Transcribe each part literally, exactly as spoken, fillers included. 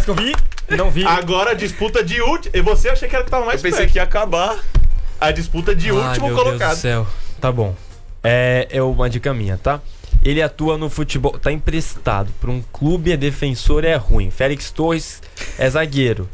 que eu vi. Não vi. Agora a disputa de último. E você achei que era que tava mais Eu pensei perto. que ia acabar. A disputa de Ai, último meu colocado. Deus do céu. Tá bom. É, é uma dica minha, tá? Ele atua no futebol, tá emprestado pra um clube, é defensor, é ruim. Félix Torres é zagueiro.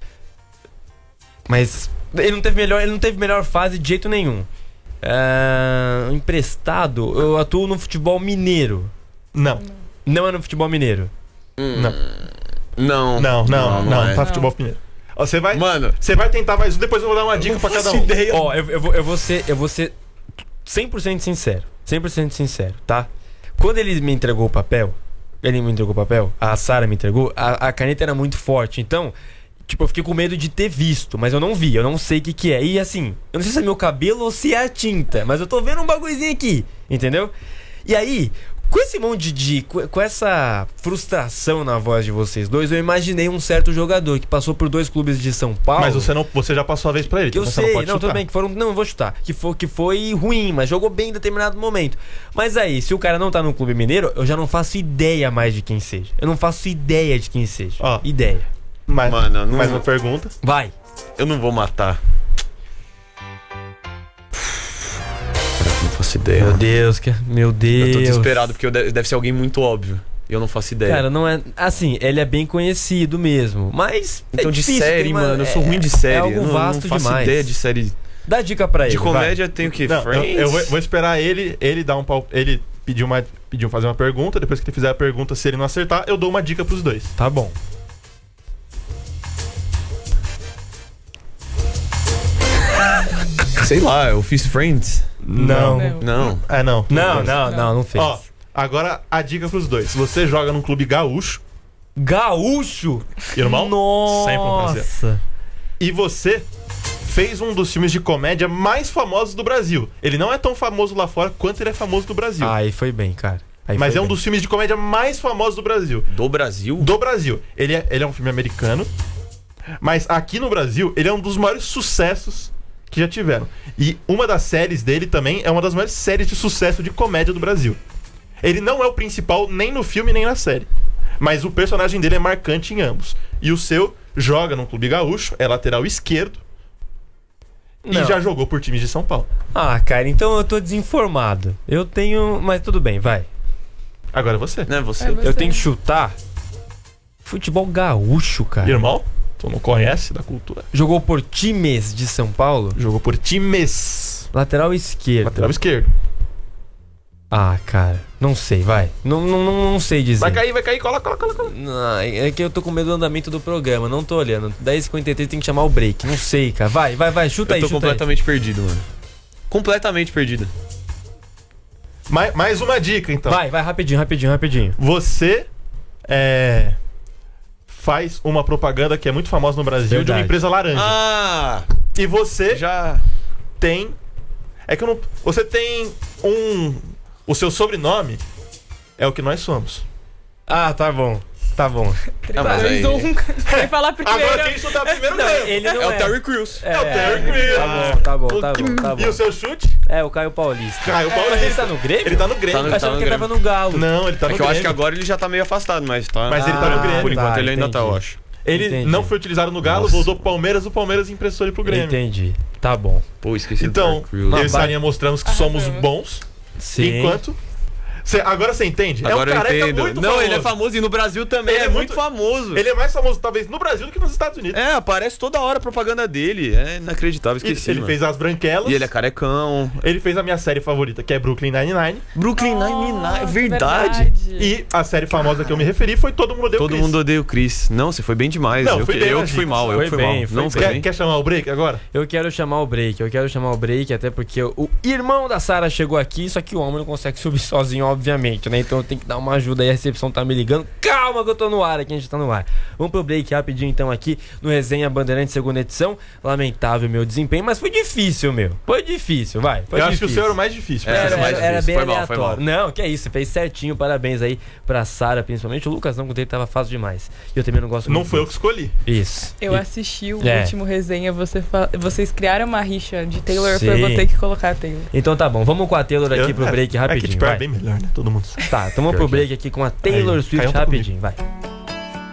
Mas ele não teve melhor, ele não teve melhor fase de jeito nenhum. É, emprestado, eu atuo no futebol mineiro. Não. Não é no futebol mineiro. Hum, Não. Não. Não, não, não, não tá é. futebol mineiro. Ó, Você vai, Mano, você vai tentar mais um, depois eu vou dar uma dica pra cada um. ideia. Ó, eu, eu, vou, eu vou ser, eu vou ser cem por cento sincero. cem por cento sincero, tá? Quando ele me entregou o papel, ele me entregou o papel, a Sara me entregou, a, a caneta era muito forte, então, tipo, eu fiquei com medo de ter visto, mas eu não vi, eu não sei o que que é. E assim, eu não sei se é meu cabelo ou se é a tinta, mas eu tô vendo um bagulhozinho aqui, entendeu? E aí, com esse monte de... Com, com essa frustração na voz de vocês dois, eu imaginei um certo jogador que passou por dois clubes de São Paulo. Mas você, não, você já passou a vez pra ele. Que eu então sei, você não, não, pode tudo chutar. bem, que foram. Não, eu vou chutar. Que foi, que foi ruim, mas jogou bem em determinado momento. Mas aí, se o cara não tá no Clube Mineiro, eu já não faço ideia mais de quem seja. Eu não faço ideia de quem seja. Ó. Ideia. Mas, Mano, não- mais uma pergunta. Vai. Eu não vou matar. Não faço ideia. Meu mano. Deus, que... meu Deus. Eu tô desesperado porque eu de- deve ser alguém muito óbvio. E eu não faço ideia. Cara, não é. Assim, ele é bem conhecido mesmo. Mas. é então de difícil, série, tem uma- mano, eu sou é- ruim de série. É algo eu não, vasto não faço demais. ideia de série. Dá dica pra ele. De vai. comédia tem o quê? Não, eu, Friends? eu vou, vou esperar ele, ele dar um pau. Ele pediu, uma, pediu fazer uma pergunta. Depois que ele fizer a pergunta, se ele não acertar, eu dou uma dica pros dois. Tá bom. Sei lá, eu fiz Friends? Não. Não. Não. É, não. Não, não, não, não fez. Ó, agora a dica pros dois. Se você joga num clube gaúcho, Gaúcho! irmão, Nossa! sempre um prazer. E você fez um dos filmes de comédia mais famosos do Brasil. Ele não é tão famoso lá fora quanto ele é famoso no Brasil. Ah, aí foi bem, cara. Aí mas foi é um bem. dos filmes de comédia mais famosos do Brasil. Do Brasil? Do Brasil. Ele é, ele é um filme americano, mas aqui no Brasil, ele é um dos maiores sucessos que já tiveram. E uma das séries dele também é uma das maiores séries de sucesso de comédia do Brasil. Ele não é o principal nem no filme nem na série, mas o personagem dele é marcante em ambos. E o seu joga num clube gaúcho, é lateral esquerdo, Não. e já jogou por times de São Paulo. Ah, cara, então eu tô desinformado. Eu tenho. Mas tudo bem, vai. Agora é você. Não é você? É você. Eu tenho que chutar. Futebol gaúcho, cara. Irmão, tu não conhece da cultura? Jogou por times de São Paulo? Jogou por times. Lateral esquerdo. Lateral esquerdo. Ah, cara. Não sei, vai. Não, não, não, não sei dizer. Vai cair, vai cair, cola, cola, cola, cola. Não, é que eu tô com medo do andamento do programa. Não tô olhando. dez e cinquenta e três tem que chamar o break. Não sei, cara. Vai, vai, vai. Chuta Eu aí, tô chuta completamente perdido, mano. Completamente perdido. Mais, mais uma dica, então. aí. Vai, vai, rapidinho, rapidinho, rapidinho. Você é, faz uma propaganda que é muito famosa no Brasil de uma Verdade. empresa laranja. Ah! E você Já. tem... É que eu não... Você tem um... O seu sobrenome é o que nós somos. Ah, tá bom. Tá bom. Ah, mas aí- três, um. Vai falar primeiro. Agora quem chutar primeiro Não, ganha. ele não É é. o Terry Crews. É, É o Terry Crews. Tá bom, tá bom, tá bom, tá E bom. o seu chute? É, o Caio Paulista. Caio Mas ele Paulista. tá no Grêmio? Ele tá no Grêmio. Tá no- Eu achava tá que ele Grêmio. tava no Galo. Não, ele tá É no que eu acho que Grêmio. agora ele já tá meio afastado, mas tá. Mas ele tá no Grêmio. Por enquanto tá, ele ainda tá, eu entendi. acho. Ele Entendi. não foi utilizado no Galo, Nossa. voltou pro Palmeiras, o Palmeiras emprestou ele pro Grêmio. Entendi. Tá bom. Pô, esqueci Então, do Terry Crews. eu e Mas- Sarinha mostramos que somos Arrasamos. bons, Sim. enquanto... Cê- agora você entende? Agora é um eu careca entendo. muito Não, famoso. ele é famoso e no Brasil também Ele é, é muito muito- famoso. Ele é mais famoso, talvez, no Brasil do que nos Estados Unidos. É, aparece toda hora a propaganda dele. É inacreditável, Ele, esqueci. ele mano. fez As Branquelas. E ele é carecão. Ele fez a minha série favorita, que é Brooklyn Nine-Nine. Brooklyn Nine-Nine, é Nossa, verdade. E a série famosa que eu me referi foi Todo Mundo Odeia o Todo Chris. mundo odeia o Chris. Não, você foi bem demais. Não, eu fui que, bem eu na que fui dica. mal, eu Foi que fui bem, mal. foi Não foi Quer, bem. quer chamar o break agora? Eu quero chamar o break, eu quero chamar o break, até porque o irmão da Sara chegou aqui, só que o homem não consegue subir sozinho, obviamente, né? Então eu tenho que dar uma ajuda aí, a recepção tá me ligando. Calma que eu tô no ar aqui, a gente tá no ar. Vamos pro break rapidinho então aqui no Resenha Bandeirante, segunda edição. Lamentável meu desempenho, mas foi difícil, meu. Foi difícil, vai. Foi eu acho que o difícil. seu era o mais difícil. É, pra Era, você. era mais era, era difícil. bem Foi mal, foi aleatório. mal. Não, que é isso, você fez certinho, parabéns aí pra Sara, principalmente. O Lucas não, com dele tava fácil demais. E eu também não gosto Não muito foi eu dele. que escolhi. Isso. Eu E- assisti o É. último resenha, você fa- vocês criaram uma rixa de Taylor, Sim. eu vou ter que colocar Taylor. Então tá bom, vamos com a Taylor aqui Eu- pro é- break É que rapidinho, tipo, é vai. bem melhor, né? Todo mundo sabe. Tá, então vamos pro break aqui com a Taylor Aí, Swift Caio tá rapidinho, vai.